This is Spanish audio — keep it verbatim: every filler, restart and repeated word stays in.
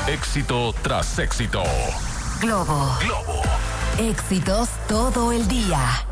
Éxito tras éxito. Globo. Globo. Éxitos todo el día.